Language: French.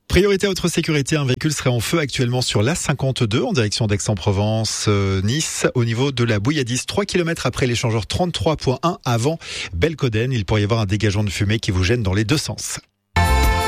Priorité à votre sécurité, un véhicule serait en feu actuellement sur l'A52 en direction d'Aix-en-Provence, Nice, au niveau de la Bouilladisse, 3 km après l'échangeur 33.1 avant Belcoden. Il pourrait y avoir un dégagement de fumée qui vous gêne dans les deux sens.